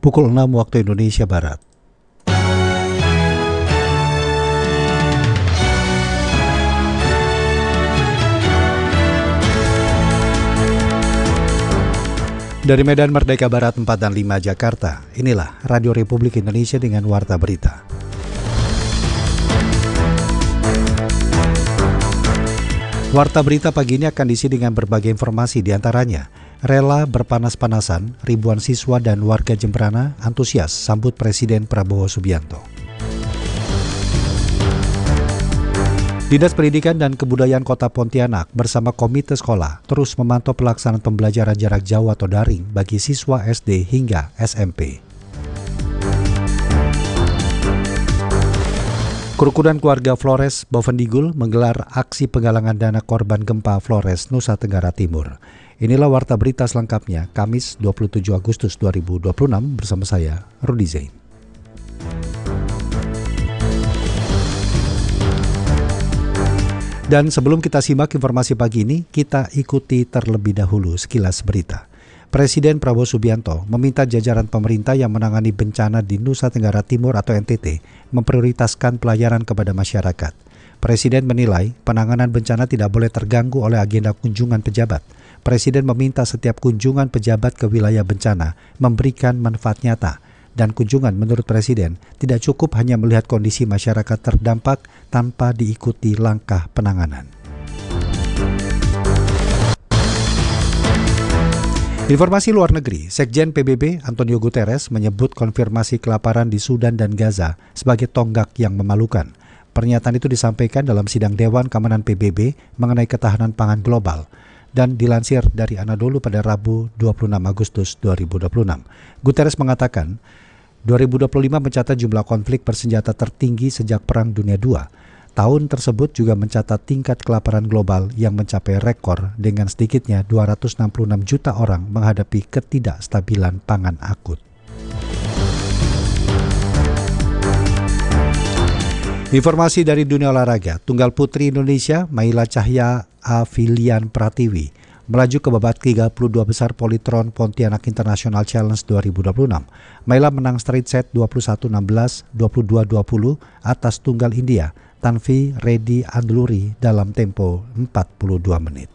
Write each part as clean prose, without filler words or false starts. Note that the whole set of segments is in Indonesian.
pukul 6 waktu Indonesia Barat. Dari Medan Merdeka Barat 4 dan 5 Jakarta, inilah Radio Republik Indonesia dengan Warta Berita. Warta Berita pagi ini akan diisi dengan berbagai informasi, diantaranya rela berpanas-panasan, ribuan siswa dan warga Jemberana antusias sambut Presiden Prabowo Subianto. Dinas Pendidikan dan Kebudayaan Kota Pontianak bersama Komite Sekolah terus memantau pelaksanaan pembelajaran jarak jauh atau daring bagi siswa SD hingga SMP. Kerukunan keluarga Flores Bovendigul menggelar aksi penggalangan dana korban gempa Flores, Nusa Tenggara Timur. Inilah Warta Berita selengkapnya, Kamis 27 Agustus 2026 bersama saya, Rudi Zain. Dan sebelum kita simak informasi pagi ini, kita ikuti terlebih dahulu sekilas berita. Presiden Prabowo Subianto meminta jajaran pemerintah yang menangani bencana di Nusa Tenggara Timur atau NTT memprioritaskan pelayanan kepada masyarakat. Presiden menilai penanganan bencana tidak boleh terganggu oleh agenda kunjungan pejabat. Presiden meminta setiap kunjungan pejabat ke wilayah bencana memberikan manfaat nyata. Dan kunjungan menurut Presiden tidak cukup hanya melihat kondisi masyarakat terdampak tanpa diikuti langkah penanganan. Informasi luar negeri, Sekjen PBB Antonio Guterres menyebut konfirmasi kelaparan di Sudan dan Gaza sebagai tonggak yang memalukan. Pernyataan itu disampaikan dalam sidang Dewan Keamanan PBB mengenai ketahanan pangan global dan dilansir dari Anadolu pada Rabu 26 Agustus 2026. Guterres mengatakan, 2025 mencatat jumlah konflik bersenjata tertinggi sejak Perang Dunia II. Tahun tersebut juga mencatat tingkat kelaparan global yang mencapai rekor dengan sedikitnya 266 juta orang menghadapi ketidakstabilan pangan akut. Informasi dari dunia olahraga, tunggal putri Indonesia Maila Cahya Afilian Pratiwi melaju ke babak 32 besar Polytron Pontianak International Challenge 2026. Maila menang straight set 21-16, 22-20 atas tunggal India, Tanvi Reddy Andluri dalam tempo 42 menit.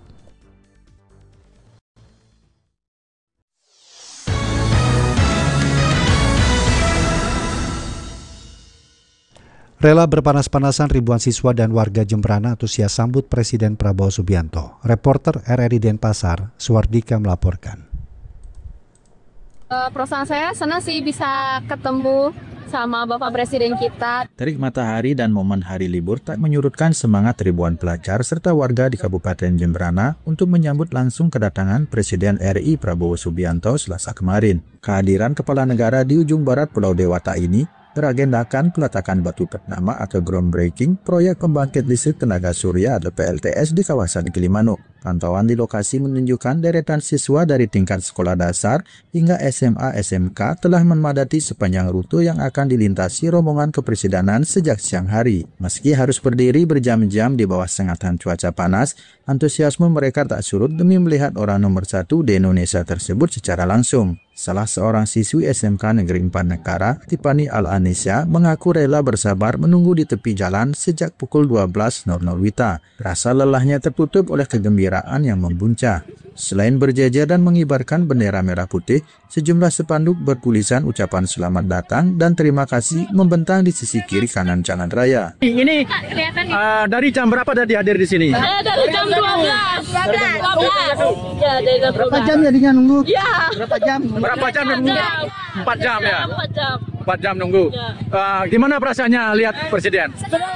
Rela berpanas-panasan ribuan siswa dan warga Jemberana antusias sambut Presiden Prabowo Subianto. Reporter RRI Denpasar, Suwardika melaporkan. Perasaan saya senang sih bisa ketemu sama Bapak Presiden kita. Terik matahari dan momen hari libur tak menyurutkan semangat ribuan pelajar serta warga di Kabupaten Jemberana untuk menyambut langsung kedatangan Presiden RI Prabowo Subianto Selasa kemarin. Kehadiran Kepala Negara di ujung barat Pulau Dewata ini beragendakan peletakan batu pertama atau groundbreaking proyek pembangkit listrik tenaga surya atau PLTS di kawasan Gilimanuk. Pantauan di lokasi menunjukkan deretan siswa dari tingkat sekolah dasar hingga SMA SMK telah memadati sepanjang rute yang akan dilintasi rombongan kepresidenan sejak siang hari. Meski harus berdiri berjam-jam di bawah sengatan cuaca panas, antusiasme mereka tak surut demi melihat orang nomor 1 di Indonesia tersebut secara langsung. Salah seorang siswi SMK Negeri 4 Negara, Tiffany Al-Anisya, mengaku rela bersabar menunggu di tepi jalan sejak pukul 12.00 WITA. Rasa lelahnya tertutup oleh kegembiraan yang membuncah. Selain berjejer dan mengibarkan bendera merah putih, sejumlah spanduk bertulisan ucapan selamat datang dan terima kasih membentang di sisi kiri kanan jalan raya. Ini dari jam berapa tadi hadir di sini? Dari jam 12. 12. Ya, dari jam 12. Berapa jam jadinya nunggu? Ya. Berapa jam? Berapa jam nunggu? 4 jam ya? 4 jam. 4 jam nunggu. Gimana perasaannya lihat Presiden?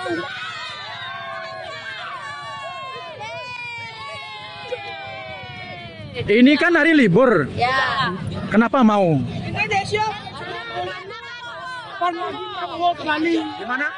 Ini kan hari libur. Ya. Kenapa mau? Gimana?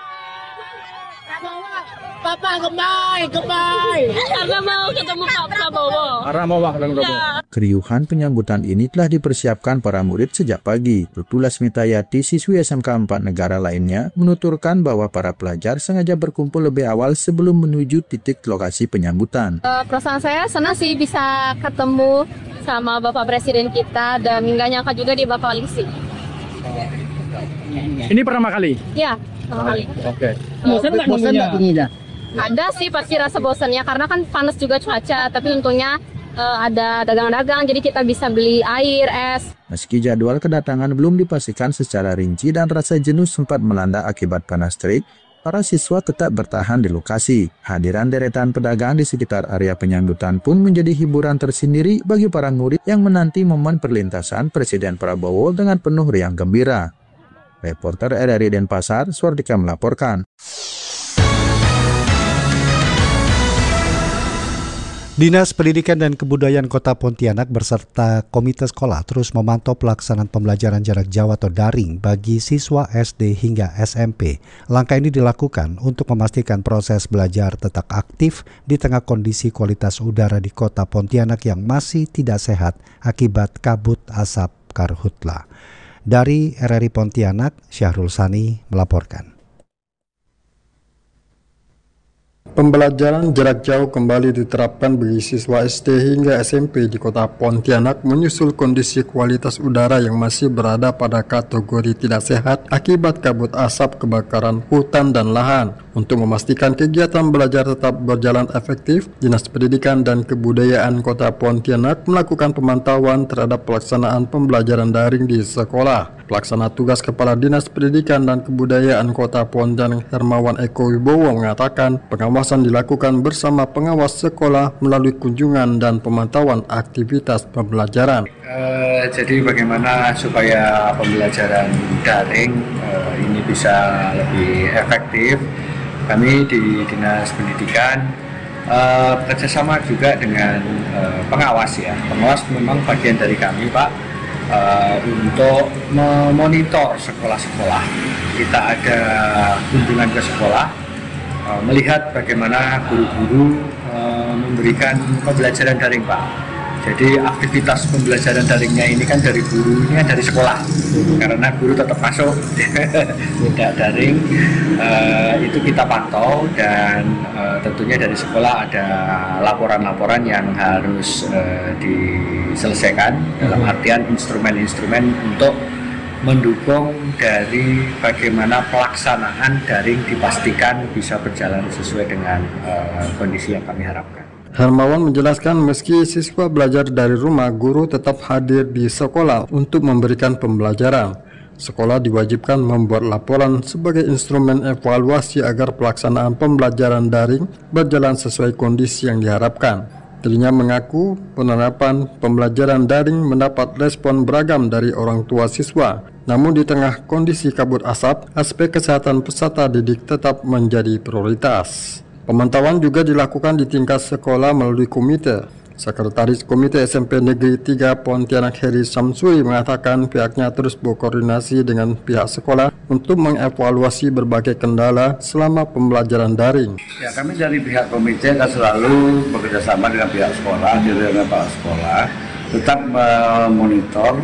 Papa kembali. Karena mau ketemu Pak Prabowo. Karena mau ketemu Prabowo. Keriuhan penyambutan ini telah dipersiapkan para murid sejak pagi. Tutulas Mitayati, siswi SMK 4 Negara lainnya, menuturkan bahwa para pelajar sengaja berkumpul lebih awal sebelum menuju titik lokasi penyambutan. Perasaan saya senang sih bisa ketemu sama Bapak Presiden kita dan nggak nyangka juga di Bapak Liksi. Ini pertama kali? Ya, pertama kali. Oke. Bosan nggak nunggunya? Ada sih pasti rasa bosannya karena kan panas juga cuaca, tapi untungnya ada dagang-dagang jadi kita bisa beli air, es. Meski jadwal kedatangan belum dipastikan secara rinci dan rasa jenuh sempat melanda akibat panas terik, para siswa tetap bertahan di lokasi. Hadiran deretan pedagang di sekitar area penyambutan pun menjadi hiburan tersendiri bagi para murid yang menanti momen perlintasan Presiden Prabowo dengan penuh riang gembira. Reporter RRI Denpasar, Swardika melaporkan. Dinas Pendidikan dan Kebudayaan Kota Pontianak beserta komite sekolah terus memantau pelaksanaan pembelajaran jarak jauh atau daring bagi siswa SD hingga SMP. Langkah ini dilakukan untuk memastikan proses belajar tetap aktif di tengah kondisi kualitas udara di Kota Pontianak yang masih tidak sehat akibat kabut asap karhutla. Dari RRI Pontianak, Syahrul Sani melaporkan. Pembelajaran jarak jauh kembali diterapkan bagi siswa SD hingga SMP di Kota Pontianak menyusul kondisi kualitas udara yang masih berada pada kategori tidak sehat akibat kabut asap kebakaran hutan dan lahan. Untuk memastikan kegiatan belajar tetap berjalan efektif, Dinas Pendidikan dan Kebudayaan Kota Pontianak melakukan pemantauan terhadap pelaksanaan pembelajaran daring di sekolah. Pelaksana tugas Kepala Dinas Pendidikan dan Kebudayaan Kota Pontianak Hermawan Eko Wibowo mengatakan pengawasan dilakukan bersama pengawas sekolah melalui kunjungan dan pemantauan aktivitas pembelajaran. Jadi bagaimana supaya pembelajaran daring ini bisa lebih efektif? Kami di Dinas Pendidikan bekerjasama juga dengan pengawas ya. Pengawas memang bagian dari kami, Pak, untuk memonitor sekolah-sekolah. Kita ada kunjungan ke sekolah, melihat bagaimana guru-guru memberikan pembelajaran daring, Pak. Jadi aktivitas pembelajaran daringnya ini kan dari guru, ini kan dari sekolah, karena guru tetap masuk, tidak daring. Itu kita pantau dan tentunya dari sekolah ada laporan-laporan yang harus diselesaikan dalam artian instrumen-instrumen untuk mendukung dari bagaimana pelaksanaan daring dipastikan bisa berjalan sesuai dengan kondisi yang kami harapkan. Hermawan menjelaskan meski siswa belajar dari rumah, guru tetap hadir di sekolah untuk memberikan pembelajaran. Sekolah diwajibkan membuat laporan sebagai instrumen evaluasi agar pelaksanaan pembelajaran daring berjalan sesuai kondisi yang diharapkan. Dirinya mengaku penerapan pembelajaran daring mendapat respon beragam dari orang tua siswa. Namun di tengah kondisi kabut asap, aspek kesehatan peserta didik tetap menjadi prioritas. Pemantauan juga dilakukan di tingkat sekolah melalui komite. Sekretaris Komite SMP Negeri 3 Pontianak Heri Samsuri mengatakan pihaknya terus berkoordinasi dengan pihak sekolah untuk mengevaluasi berbagai kendala selama pembelajaran daring. Ya, kami dari pihak komite akan selalu bekerjasama dengan pihak sekolah, dengan Pak Sekolah, tetap memonitor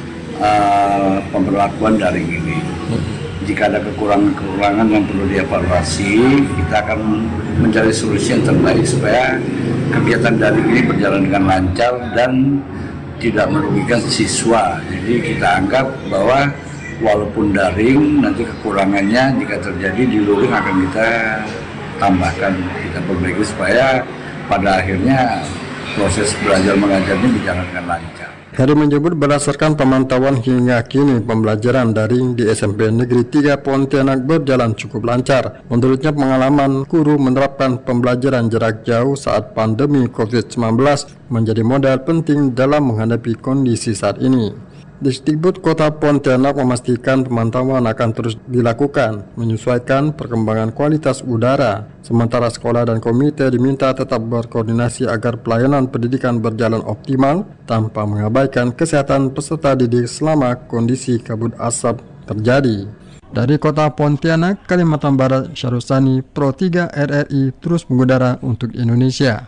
pemberlakuan daring ini. Jika ada kekurangan-kekurangan yang perlu dievaluasi, kita akan mencari solusi yang terbaik supaya kegiatan daring ini berjalan dengan lancar dan tidak merugikan siswa. Jadi kita anggap bahwa walaupun daring, nanti kekurangannya jika terjadi di luring akan kita tambahkan, kita perbaiki supaya pada akhirnya proses belajar mengajarnya berjalan dengan lancar. Heri menyebut berdasarkan pemantauan hingga kini pembelajaran daring di SMP Negeri 3 Pontianak berjalan cukup lancar. Menurutnya pengalaman guru menerapkan pembelajaran jarak jauh saat pandemi COVID-19 menjadi modal penting dalam menghadapi kondisi saat ini. Disdikbud Kota Pontianak memastikan pemantauan akan terus dilakukan menyesuaikan perkembangan kualitas udara. Sementara sekolah dan komite diminta tetap berkoordinasi agar pelayanan pendidikan berjalan optimal tanpa mengabaikan kesehatan peserta didik selama kondisi kabut asap terjadi. Dari Kota Pontianak, Kalimantan Barat, Syahrul Sani, Pro 3 RRI terus mengudara untuk Indonesia.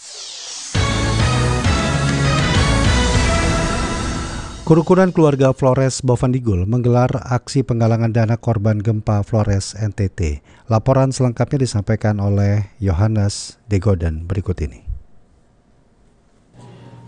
Kerukunan keluarga Flores Bovendigul menggelar aksi penggalangan dana korban gempa Flores NTT. Laporan selengkapnya disampaikan oleh Yohanes Degoden berikut ini.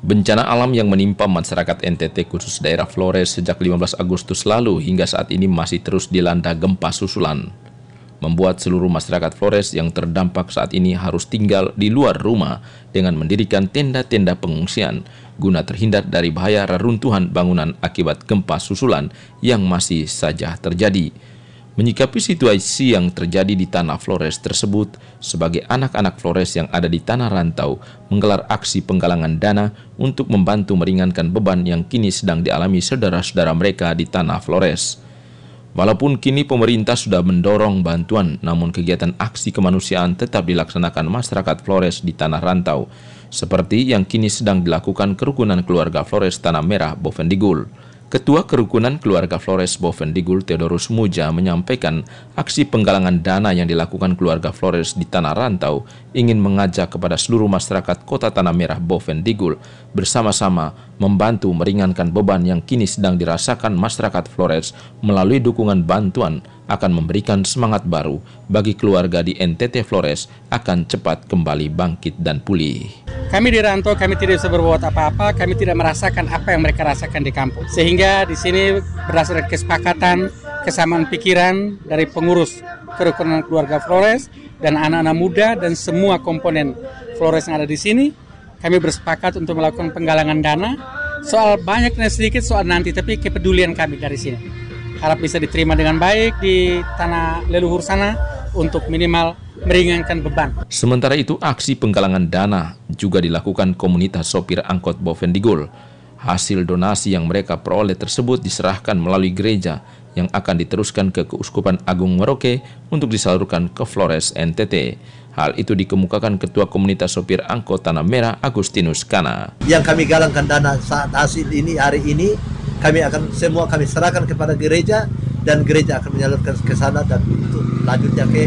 Bencana alam yang menimpa masyarakat NTT khusus daerah Flores sejak 15 Agustus lalu hingga saat ini masih terus dilanda gempa susulan, membuat seluruh masyarakat Flores yang terdampak saat ini harus tinggal di luar rumah dengan mendirikan tenda-tenda pengungsian guna terhindar dari bahaya reruntuhan bangunan akibat gempa susulan yang masih saja terjadi. Menyikapi situasi yang terjadi di tanah Flores tersebut, sebagai anak-anak Flores yang ada di tanah rantau menggelar aksi penggalangan dana untuk membantu meringankan beban yang kini sedang dialami saudara-saudara mereka di tanah Flores. Walaupun kini pemerintah sudah mendorong bantuan, namun kegiatan aksi kemanusiaan tetap dilaksanakan masyarakat Flores di tanah rantau, seperti yang kini sedang dilakukan Kerukunan Keluarga Flores Tanah Merah Bovendigul. Ketua Kerukunan Keluarga Flores Bovendigul, Theodorus Muja, menyampaikan aksi penggalangan dana yang dilakukan keluarga Flores di tanah rantau ingin mengajak kepada seluruh masyarakat Kota Tanah Merah Bovendigul bersama-sama membantu meringankan beban yang kini sedang dirasakan masyarakat Flores melalui dukungan bantuan akan memberikan semangat baru bagi keluarga di NTT Flores akan cepat kembali bangkit dan pulih. Kami di rantau, kami tidak bisa berbuat apa-apa, kami tidak merasakan apa yang mereka rasakan di kampung. Sehingga di sini berdasarkan kesepakatan, kesamaan pikiran dari pengurus Kerukunan Keluarga Flores dan anak-anak muda dan semua komponen Flores yang ada di sini, kami bersepakat untuk melakukan penggalangan dana. Soal banyak dan sedikit soal nanti, tapi kepedulian kami dari sini harap bisa diterima dengan baik di tanah leluhur sana untuk minimal meringankan beban. Sementara itu, aksi penggalangan dana juga dilakukan komunitas sopir angkot Bovendigul. Hasil donasi yang mereka peroleh tersebut diserahkan melalui gereja yang akan diteruskan ke Keuskupan Agung Merauke untuk disalurkan ke Flores NTT. Hal itu dikemukakan Ketua Komunitas Sopir Angkot Tanah Merah Agustinus Kana. Yang kami galangkan dana saat hasil ini hari ini, kami serahkan kepada gereja dan gereja akan menyalurkan ke sana dan untuk lanjutnya ke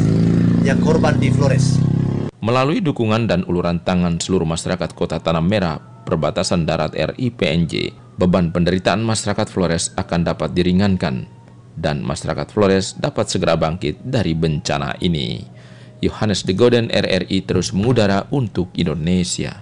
yang korban di Flores. Melalui dukungan dan uluran tangan seluruh masyarakat Kota Tanah Merah, perbatasan darat RI PNJ, beban penderitaan masyarakat Flores akan dapat diringankan dan masyarakat Flores dapat segera bangkit dari bencana ini. Yohanes de Goden, RRI, terus mengudara untuk Indonesia.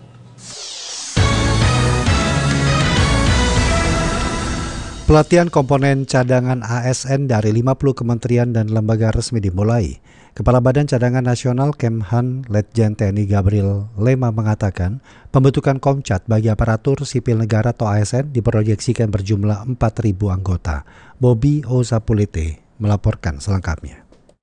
Pelatihan komponen cadangan ASN dari 50 kementerian dan lembaga resmi dimulai. Kepala Badan Cadangan Nasional Kemhan, Letjen TNI Gabriel Lema mengatakan, pembentukan Komcat bagi aparatur sipil negara atau ASN diproyeksikan berjumlah 4.000 anggota. Bobby Osapulite melaporkan selengkapnya.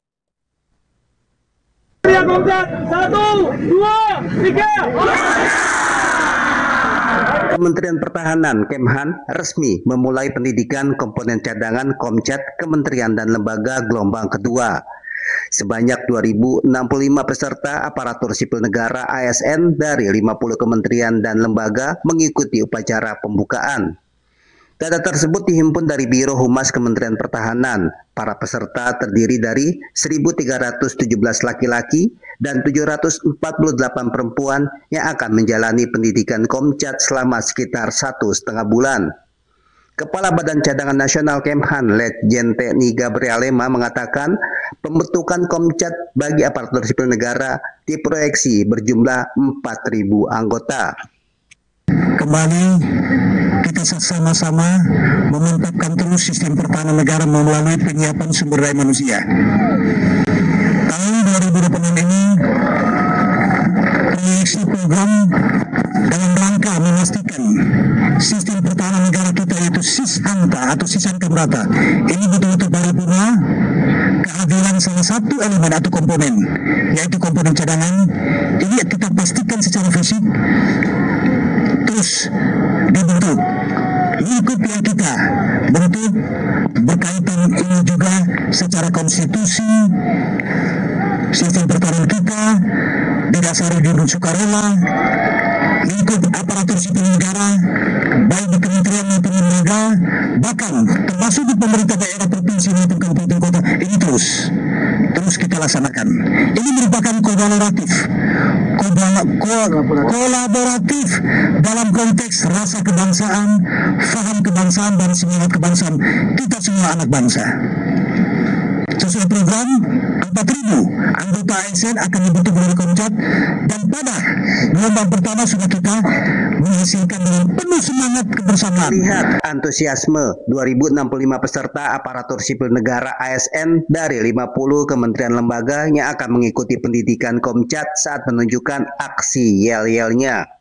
Komcat, 1, 2, 3. Kementerian Pertahanan Kemhan resmi memulai pendidikan komponen cadangan Komcat Kementerian dan Lembaga gelombang kedua. Sebanyak 2.065 peserta aparatur sipil negara ASN dari 50 kementerian dan lembaga mengikuti upacara pembukaan. Data tersebut dihimpun dari Biro Humas Kementerian Pertahanan. Para peserta terdiri dari 1.317 laki-laki dan 748 perempuan yang akan menjalani pendidikan Komcat selama sekitar 1,5 bulan. Kepala Badan Cadangan Nasional Kemhan, Letjen TNI Gabriel Lema mengatakan pembentukan Komcat bagi aparatur sipil negara diproyeksi berjumlah 4.000 anggota. Kembali kita sama-sama memantapkan terus sistem pertahanan negara melalui penyiapan sumber daya manusia. Tahun 2026 ini proyeksi program dalam rangka memastikan sistem pertahanan negara kita yaitu SIS-ANTA atau SIS-ANTA merata ini betul-betul paripurna. Kehadiran salah satu elemen atau komponen yaitu komponen cadangan ini kita pastikan secara fisik terus dibentuk. Lingkup yang kita bentuk berkaitan ini juga secara konstitusi sistem pertahanan kita didasari dengan sukarela. Lingkup aparatur sipil negara baik di kementerian maupun lembaga bahkan termasuk di pemerintah daerah provinsi maupun kabupaten kota ini terus kita laksanakan. Ini merupakan kolaboratif dalam konteks rasa kebangsaan, faham kebangsaan dan semangat kebangsaan kita semua anak bangsa. Sesuai program 4.000 anggota ASN akan dibentuk oleh Komcat, dan pada gelombang pertama sudah kita menghasilkan dengan penuh semangat kebersamaan. Lihat antusiasme 2065 peserta aparatur sipil negara ASN dari 50 kementerian lembaga yang akan mengikuti pendidikan Komcat saat menunjukkan aksi yel-yelnya.